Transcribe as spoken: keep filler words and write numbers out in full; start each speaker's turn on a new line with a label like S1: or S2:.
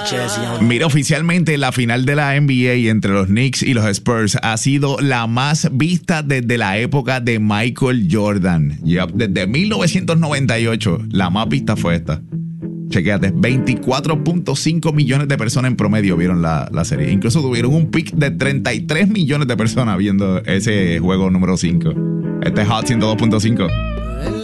S1: Mira, oficialmente la final de la N B A entre los Knicks y los Spurs ha sido la más vista desde la época de Michael Jordan. Yep, desde mil novecientos noventa y ocho, la más vista fue esta. Chequéate, veinticuatro punto cinco millones de personas en promedio vieron la, la serie. Incluso tuvieron un pic de treinta y tres millones de personas viendo ese juego número cinco. Este es Hot ciento dos punto cinco.